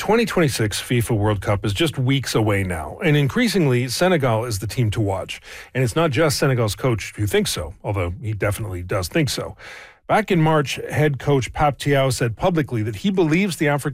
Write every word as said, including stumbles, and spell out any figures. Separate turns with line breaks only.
twenty twenty-six FIFA World Cup is just weeks away now, and increasingly, Senegal is the team to watch. And it's not just Senegal's coach who thinks so, although he definitely does think so. Back in March, head coach Pape Thiaw said publicly that he believes the African